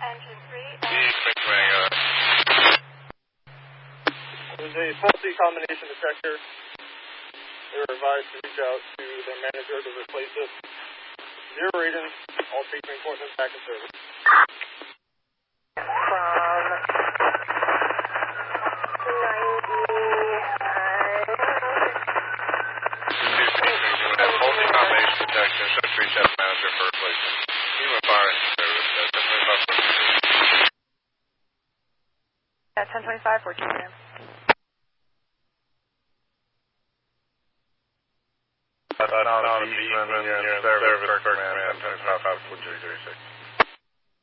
There's a faulty combination detector. They were advised to reach out to their manager to replace it. 0 readings, all treatment equipment back in service. Faulty combination detector, should reach out to manager for replacement. Human fire service, 1025, 14 a.m. Service, Berkman, 1025, 436.